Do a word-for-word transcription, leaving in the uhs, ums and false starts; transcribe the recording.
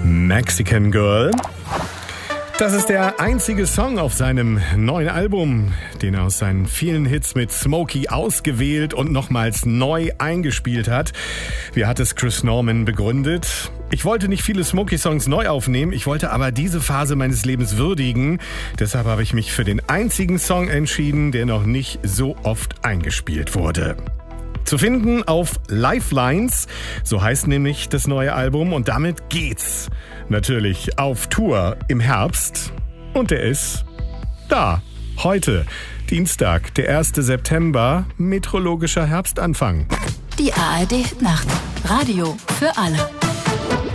Mexican Girl. Das ist der einzige Song auf seinem neuen Album, den er aus seinen vielen Hits mit Smokey ausgewählt und nochmals neu eingespielt hat. Wie hat es Chris Norman begründet? Ich wollte nicht viele Smokey-Songs neu aufnehmen, ich wollte aber diese Phase meines Lebens würdigen. Deshalb habe ich mich für den einzigen Song entschieden, der noch nicht so oft eingespielt wurde. Zu finden auf Lifelines, so heißt nämlich das neue Album, und damit geht's natürlich auf Tour im Herbst. Und der ist da, heute, Dienstag, der erste September, meteorologischer Herbstanfang. Die A R D Nacht, Radio für alle.